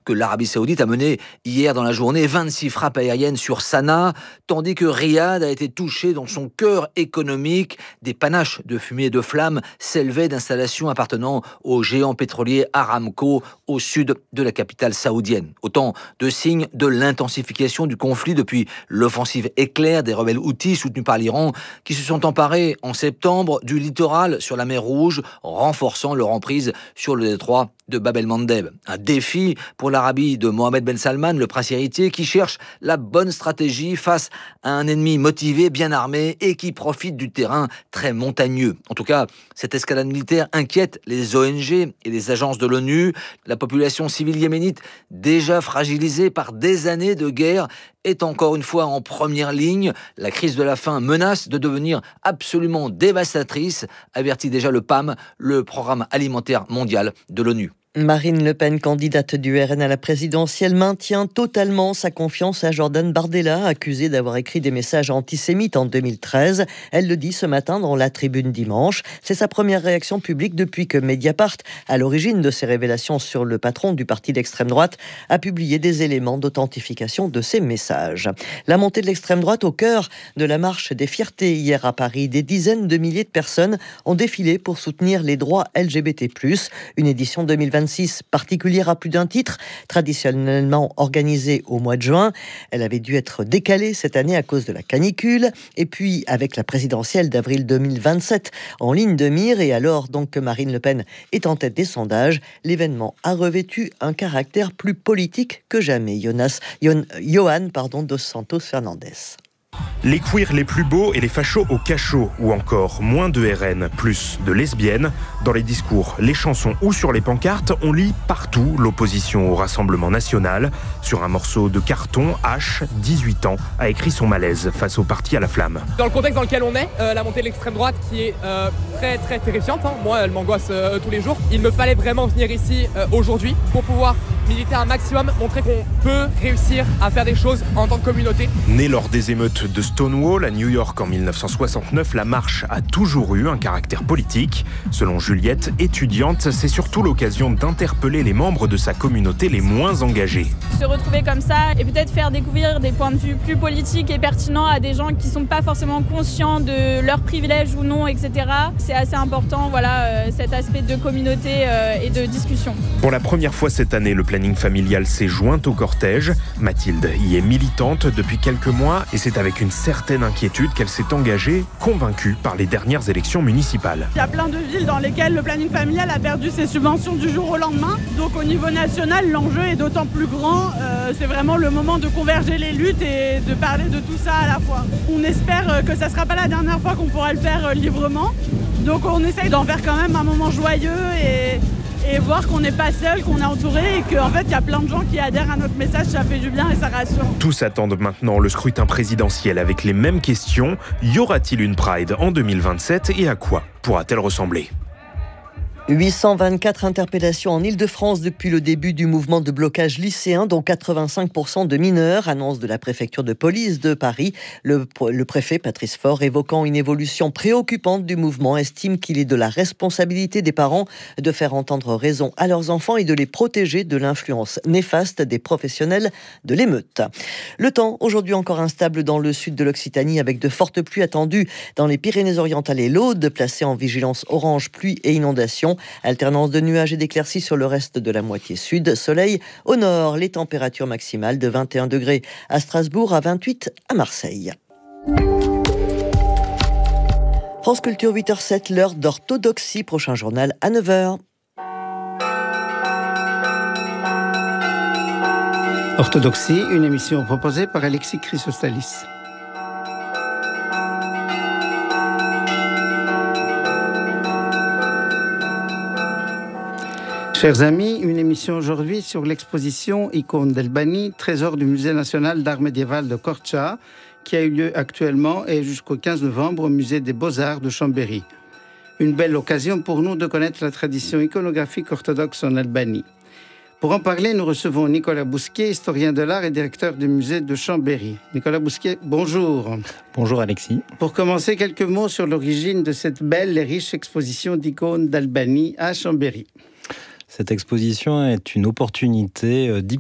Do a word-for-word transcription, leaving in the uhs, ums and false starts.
que l'Arabie Saoudite a mené hier dans la journée vingt-six frappes aériennes sur Sanaa, tandis que Riyad a été touché dans son cœur économique. Des panaches de fumée et de flammes s'élevaient d'installations appartenant au géant pétrolier Aramco au sud de la capitale saoudienne. Autant de signes de l'intensification du conflit depuis l'offensive éclair des rebelles houthis soutenus par l'Iran qui se sont emparés en septembre du littoral sur la mer Rouge, renforçant leur emprise sur le détroit de Bab el-Mandeb. Un défi pour l'Arabie de Mohammed Ben Salman, le prince héritier, qui cherche la bonne stratégie face à un ennemi motivé, bien armé et qui profite du terrain très montagneux. En tout cas, cette escalade militaire inquiète les O N G et les agences de l'ONU. La population civile yéménite, déjà fragilisée par des années de guerre, est encore une fois en première ligne. La crise de la faim menace de devenir absolument dévastatrice, avertit déjà le P A M, le Programme alimentaire mondial de l'ONU. Marine Le Pen, candidate du R N à la présidentielle, maintient totalement sa confiance à Jordan Bardella, accusé d'avoir écrit des messages antisémites en deux mille treize. Elle le dit ce matin dans la Tribune dimanche. C'est sa première réaction publique depuis que Mediapart, à l'origine de ces révélations sur le patron du parti d'extrême droite, a publié des éléments d'authentification de ces messages. La montée de l'extrême droite au cœur de la marche des fiertés hier à Paris. Des dizaines de milliers de personnes ont défilé pour soutenir les droits L G B T plus. Une édition deux mille vingt-six particulière à plus d'un titre, traditionnellement organisée au mois de juin. Elle avait dû être décalée cette année à cause de la canicule. Et puis, avec la présidentielle d'avril deux mille vingt-sept en ligne de mire, et alors donc que Marine Le Pen est en tête des sondages, l'événement a revêtu un caractère plus politique que jamais. Jonas, Yon, Johan pardon, dos Santos Fernandez. Les queers les plus beaux et les fachos au cachot, ou encore moins de R N, plus de lesbiennes. Dans les discours, les chansons ou sur les pancartes, on lit partout l'opposition au Rassemblement national. Sur un morceau de carton, H, dix-huit ans, a écrit son malaise face au parti à la flamme. Dans le contexte dans lequel on est, euh, la montée de l'extrême droite qui est euh, très très terrifiante, hein. Moi elle m'angoisse euh, tous les jours. Il me fallait vraiment venir ici euh, aujourd'hui pour pouvoir militer un maximum, montrer qu'on peut réussir à faire des choses en tant que communauté. Né lors des émeutes de Stonewall à New York en mille neuf cent soixante-neuf, la marche a toujours eu un caractère politique. Selon Juliette, étudiante, c'est surtout l'occasion d'interpeller les membres de sa communauté les moins engagés. Se retrouver comme ça et peut-être faire découvrir des points de vue plus politiques et pertinents à des gens qui ne sont pas forcément conscients de leurs privilèges ou non, et cetera. C'est assez important, voilà, euh, cet aspect de communauté euh, et de discussion. Pour la première fois cette année, le planning familial s'est joint au cortège. Mathilde y est militante depuis quelques mois et c'est avec une certaine inquiétude qu'elle s'est engagée, convaincue par les dernières élections municipales. Il y a plein de villes dans lesquelles le planning familial a perdu ses subventions du jour au lendemain. Donc au niveau national, l'enjeu est d'autant plus grand. Euh, c'est vraiment le moment de converger les luttes et de parler de tout ça à la fois. On espère que ça ne sera pas la dernière fois qu'on pourra le faire librement. Donc on essaye d'en faire quand même un moment joyeux et... et voir qu'on n'est pas seul, qu'on est entouré et qu'en fait il y a plein de gens qui adhèrent à notre message, ça fait du bien et ça rassure. Tous attendent maintenant le scrutin présidentiel avec les mêmes questions. Y aura-t-il une Pride en deux mille vingt-sept et à quoi pourra-t-elle ressembler ? huit cent vingt-quatre interpellations en Île-de-France depuis le début du mouvement de blocage lycéen, dont quatre-vingt-cinq pour cent de mineurs, annonce de la préfecture de police de Paris. Le, le préfet Patrice Faure, évoquant une évolution préoccupante du mouvement, estime qu'il est de la responsabilité des parents de faire entendre raison à leurs enfants et de les protéger de l'influence néfaste des professionnels de l'émeute. Le temps, aujourd'hui encore instable dans le sud de l'Occitanie, avec de fortes pluies attendues dans les Pyrénées-Orientales et l'Aude, placées en vigilance orange pluie et inondation. Alternance de nuages et d'éclaircies sur le reste de la moitié sud. Soleil au nord, les températures maximales de vingt et un degrés à Strasbourg, à vingt-huit à Marseille. France Culture, huit heures zéro sept, l'heure d'orthodoxie. Prochain journal à neuf heures. Orthodoxie, une émission proposée par Alexis Chrysostalis. Chers amis, une émission aujourd'hui sur l'exposition Icônes d'Albanie, trésor du Musée national d'art médiéval de Korça, qui a eu lieu actuellement et jusqu'au quinze novembre au Musée des Beaux-Arts de Chambéry. Une belle occasion pour nous de connaître la tradition iconographique orthodoxe en Albanie. Pour en parler, nous recevons Nicolas Bousquet, historien de l'art et directeur du musée de Chambéry. Nicolas Bousquet, bonjour. Bonjour Alexis. Pour commencer, quelques mots sur l'origine de cette belle et riche exposition d'icônes d'Albanie à Chambéry. Cette exposition est une opportunité